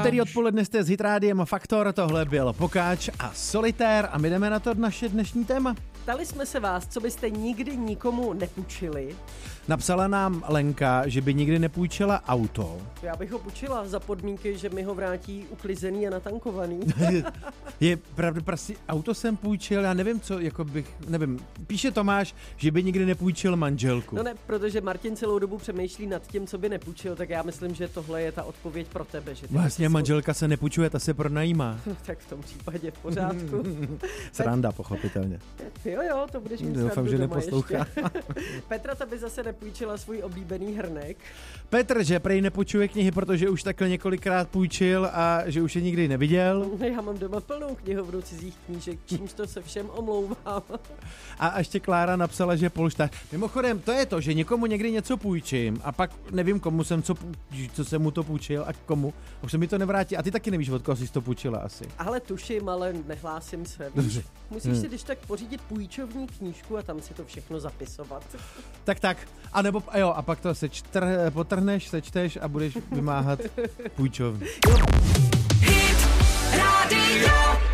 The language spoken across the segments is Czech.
úterý odpoledne jste s Hitrádiem Faktor, tohle byl Pokáč a Solitér a my jdeme na to naše dnešní téma. Ptali jsme se vás, co byste nikdy nikomu nepůjčili. Napsala nám Lenka, že by nikdy nepůjčila auto. Já bych ho půjčila za podmínky, že mi ho vrátí uklizený a natankovaný. Je pravda, prostě auto jsem půjčil, já nevím co, jako bych, nevím. Píše Tomáš, že by nikdy nepůjčil manželku. No ne, protože Martin celou dobu přemýšlí nad tím, co by nepůjčil, tak já myslím, že tohle je ta odpověď pro tebe. Že vlastně manželka se nepůjčuje, ta se pronajímá. Tak v tom případě v pořádku. Sranda, pochopitelně. Jo, to budeš mít doufám, že neposlouchá. Petra, ta by zase nepůjčila svůj oblíbený hrnek. Petr, že prej nepůjčuje knihy, protože už takhle několikrát půjčil a že už je nikdy neviděl. Já mám doma plnou knihovnu cizích knížek, čímž to se všem omlouvám. A ještě Klára napsala, že polštář. Mimochodem, to je to, že někomu někdy něco půjčím a pak nevím, komu jsem co jsem mu to půjčil a komu. Už se mi to nevrátí. A ty taky nevíš, od koho jsi to půjčila asi. Ale tuším, ale nehlásím se. Dobře. Musíš si když tak pořídit půjčovní knížku a tam si to všechno zapisovat. Tak. A nebo jo, a pak to potrhneš, sečteš a budeš vymáhat půjčovnu. Hit Radio.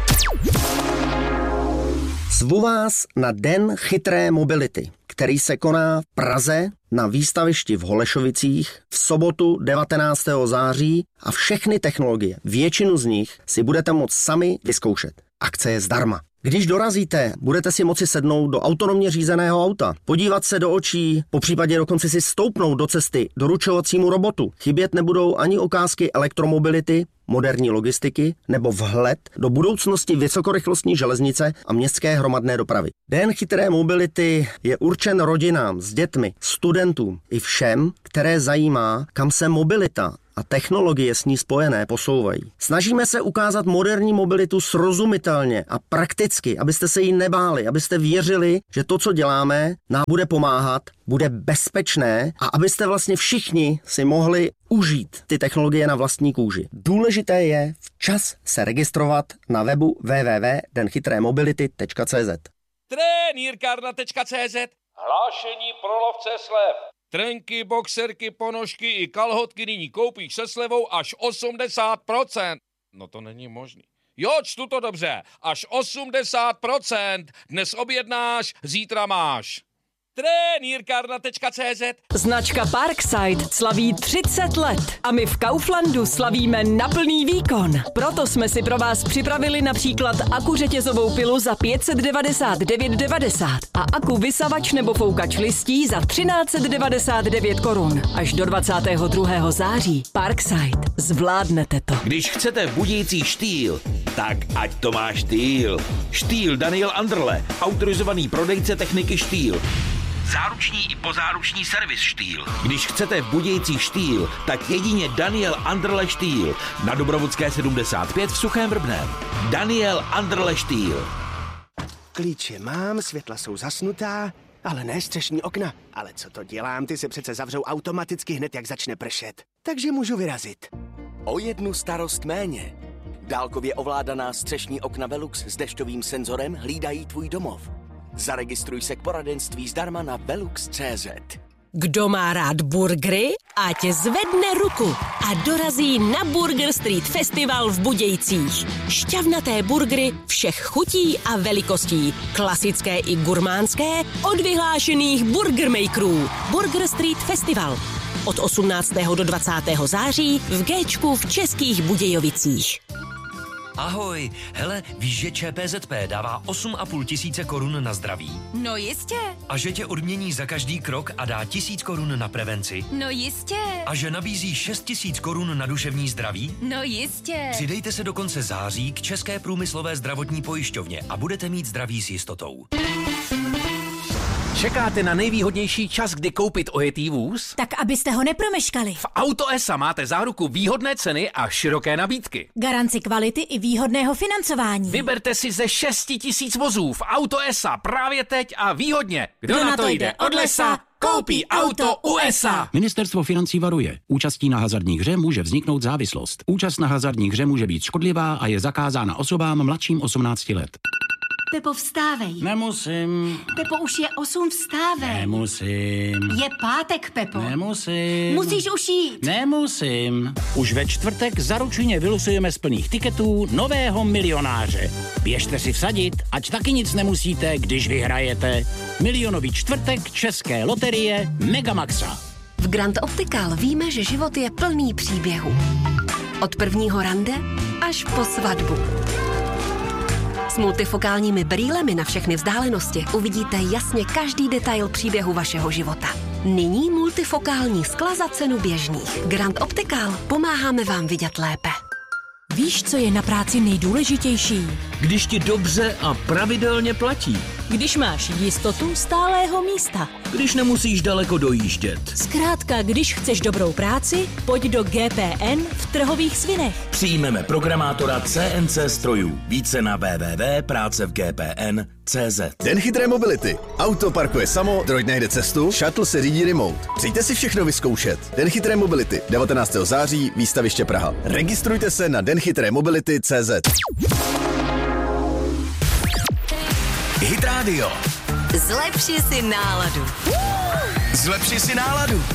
Zvu vás na Den chytré mobility, který se koná v Praze na výstavišti v Holešovicích v sobotu 19. září a všechny technologie, většinu z nich si budete moct sami vyzkoušet. Akce je zdarma. Když dorazíte, budete si moci sednout do autonomně řízeného auta, podívat se do očí, popřípadě dokonce si stoupnout do cesty doručovacímu robotu. Chybět nebudou ani ukázky elektromobility, moderní logistiky nebo vhled do budoucnosti vysokorychlostní železnice a městské hromadné dopravy. Den chytré mobility je určen rodinám s dětmi, studentům i všem, které zajímá, kam se mobilita a technologie s ní spojené posouvají. Snažíme se ukázat moderní mobilitu srozumitelně a prakticky, abyste se jí nebáli, abyste věřili, že to, co děláme, nám bude pomáhat, bude bezpečné a abyste vlastně všichni si mohli užít ty technologie na vlastní kůži. Důležité je včas se registrovat na webu www.denchytrémobility.cz. Trenýrkárna.cz. Hlášení pro lovce slev. Trenky, boxerky, ponožky i kalhotky nyní koupíš se slevou až 80%. No to není možný. Jo, čtu to dobře. Až 80%. Dnes objednáš, zítra máš. Trenýrkárna.cz. Značka Parkside slaví 30 let a my v Kauflandu slavíme na plný výkon. Proto jsme si pro vás připravili například akuřetězovou pilu za 599,90 a aku vysavač nebo foukač listí za 1399 korun. Až do 22. září. Parkside. Zvládnete to. Když chcete budící štýl, tak ať to má štýl. Štýl Daniel Anderle, autorizovaný prodejce techniky štýl. Záruční i pozáruční servis štýl. Když chcete budějící štýl, tak jedině Daniel Anderle štýl. Na Dobrovodské 75 v Suchém Vrbném. Daniel Anderle štýl. Klíče mám, světla jsou zasnutá, ale ne střešní okna. Ale co to dělám, ty se přece zavřou automaticky hned, jak začne pršet. Takže můžu vyrazit. O jednu starost méně. Dálkově ovládaná střešní okna Velux s dešťovým senzorem hlídají tvůj domov. Zaregistruj se k poradenství zdarma na velux.cz. Kdo má rád burgery, ať zvedne ruku a dorazí na Burger Street Festival v Budějcích. Šťavnaté burgery všech chutí a velikostí, klasické i gurmánské, od vyhlášených burgermakerů. Burger Street Festival. Od 18. do 20. září v Géčku v Českých Budějovicích. Ahoj, hele, víš, že ČPZP dává 8,5 tisíce korun na zdraví? No jistě. A že tě odmění za každý krok a dá 1000 korun na prevenci? No jistě. A že nabízí 6 000 korun na duševní zdraví? No jistě. Přidejte se do konce září k České průmyslové zdravotní pojišťovně a budete mít zdraví s jistotou. Čekáte na nejvýhodnější čas, kdy koupit ojetý vůz? Tak abyste ho nepromeškali. V Auto.esa máte záruku výhodné ceny a široké nabídky. Garanci kvality i výhodného financování. Vyberte si ze 6 000 vozů v Auto.esa právě teď a výhodně. Kdo na to jde od lesa, koupí auto USA. Ministerstvo financí varuje. Účastí na hazardní hře může vzniknout závislost. Účast na hazardní hře může být škodlivá a je zakázána osobám mladším 18 let. Pepo, vstávej. Nemusím. Pepo, už je 8, vstávej. Nemusím. Je pátek, Pepo. Nemusím. Musíš už jít. Nemusím. Už ve čtvrtek zaručeně vylosujeme z plných tiketů nového milionáře. Běžte si vsadit, ať taky nic nemusíte, když vyhrajete. Milionový čtvrtek České loterie Megamaxa. V Grand Optical víme, že život je plný příběhů. Od prvního rande až po svatbu. S multifokálními brýlemi na všechny vzdálenosti uvidíte jasně každý detail příběhu vašeho života. Nyní multifokální skla za cenu běžných. Grand Optical, pomáháme vám vidět lépe. Víš, co je na práci nejdůležitější? Když ti dobře a pravidelně platí. Když máš jistotu stálého místa. Když nemusíš daleko dojíždět. Zkrátka, když chceš dobrou práci, pojď do GPN v Trhových Svinech. Přijmeme programátora CNC strojů. Více na www.pracovgpn.cz. Den chytré mobility. Auto parkuje samo, droid najde cestu, shuttle se řídí remote. Přijďte si všechno vyzkoušet. Den chytré mobility. 19. září, výstaviště Praha. Registrujte se na denchitrémobility.cz. Hit Radio. Zlepši si náladu. Zlepši si náladu.